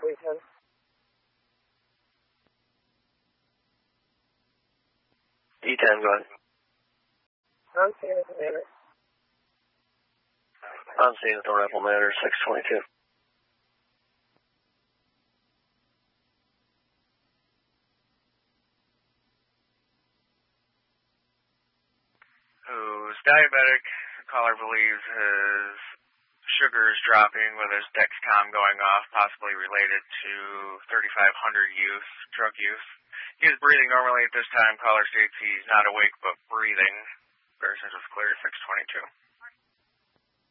310. E10, go ahead. I'm seeing it later. I'm seeing no Rebel Matter 622. Who's diabetic, the caller believes his sugar is dropping with his Dexcom going off, possibly related to 3500 drug use. He is breathing normally at this time. Caller states he's not awake but breathing. Barometer is clear, 622.